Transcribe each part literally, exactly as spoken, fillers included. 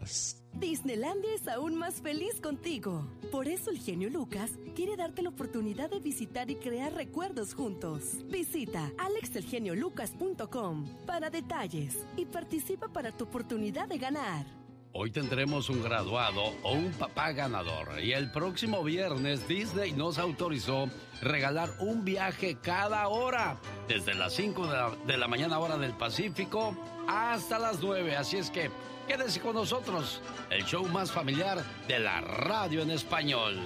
Lucas. Disneylandia es aún más feliz contigo. Por eso el genio Lucas quiere darte la oportunidad de visitar y crear recuerdos juntos. Visita alex el genio lucas punto com para detalles y participa para tu oportunidad de ganar. Hoy tendremos un graduado o un papá ganador y el próximo viernes Disney nos autorizó regalar un viaje cada hora, desde las cinco de la, de la mañana hora del Pacífico hasta las nueve, así es que quédese con nosotros, el show más familiar de la radio en español.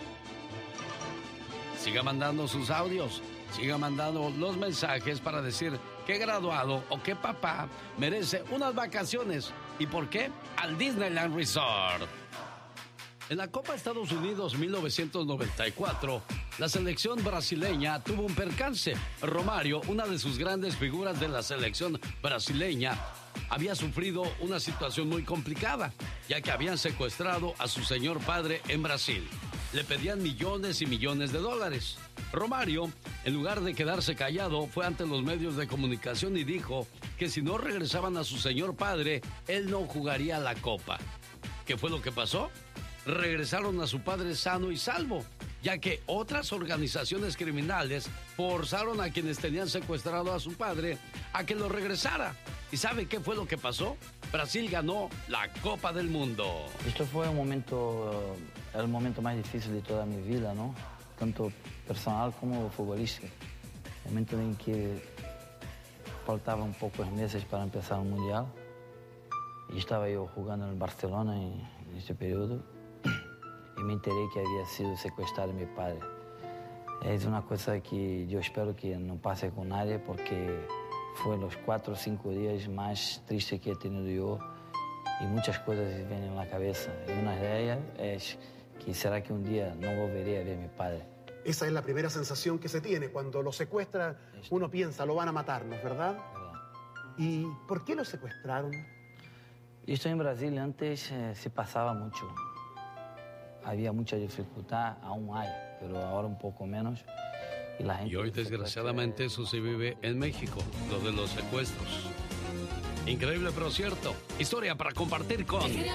Siga mandando sus audios, siga mandando los mensajes para decir qué graduado o qué papá merece unas vacaciones. ¿Y por qué? Al Disneyland Resort. En la Copa Estados Unidos mil novecientos noventa y cuatro, la selección brasileña tuvo un percance. Romario, una de sus grandes figuras de la selección brasileña, había sufrido una situación muy complicada, ya que habían secuestrado a su señor padre en Brasil. Le pedían millones y millones de dólares. Romario, en lugar de quedarse callado, fue ante los medios de comunicación y dijo que si no regresaban a su señor padre, él no jugaría la Copa. ¿Qué fue lo que pasó? Regresaron a su padre sano y salvo, ya que otras organizaciones criminales forzaron a quienes tenían secuestrado a su padre a que lo regresara. ¿Y sabe qué fue lo que pasó? Brasil ganó la Copa del Mundo. Esto fue un momento, el momento más difícil de toda mi vida, ¿no? Tanto personal como futbolístico. El momento en que faltaban pocos meses para empezar el Mundial. Y estaba yo jugando en el Barcelona en, en ese periodo. Y me enteré que había sido secuestrado mi padre. Es una cosa que yo espero que no pase con nadie porque fue los cuatro o cinco días más tristes que he tenido yo y muchas cosas me vienen en la cabeza. Y una de ellas es que será que un día no volveré a ver a mi padre. Esa es la primera sensación que se tiene. Cuando lo secuestra, uno piensa, lo van a matar, ¿no es verdad? ¿Verdad? ¿Y por qué lo secuestraron? Esto en Brasil antes eh, se pasaba mucho. Había mucha dificultad, aún hay, pero ahora un poco menos. Y, la gente y hoy, desgraciadamente, eso se vive en México, lo de los secuestros. Increíble, pero cierto. Historia para compartir con...